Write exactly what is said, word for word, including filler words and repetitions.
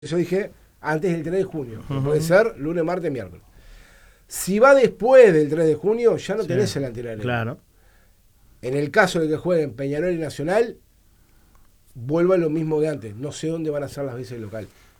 Yo dije antes del tres de junio. Ujú. Puede ser lunes, martes, miércoles. Si va después del tres de junio, ya no Sí, tenés el antirreloj. claro. En el caso de que jueguen Peñarol y Nacional, vuelva lo mismo de antes. No sé dónde van a ser las veces local.